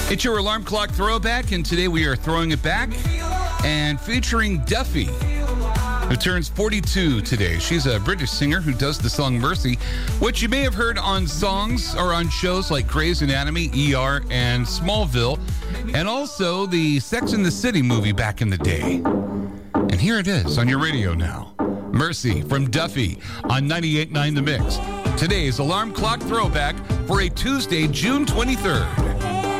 It's your alarm clock throwback, and today we are throwing it back and featuring Duffy, who turns 42 today. She's a British singer who does the song Mercy, which you may have heard on songs or on shows like Grey's Anatomy, ER, and Smallville, and also the Sex and the City movie back in the day. And here it is on your radio now. Mercy from Duffy on 98.9 The Mix. Today's alarm clock throwback for a Tuesday, June 23rd.